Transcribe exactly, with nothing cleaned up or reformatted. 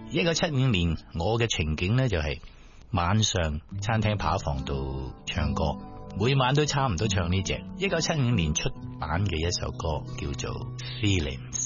一九七五年我嘅情景呢，就係晚上餐廳扒房度唱歌，每晚都差唔多唱呢隻一九七五年出版嘅一首歌，叫做 Feelings。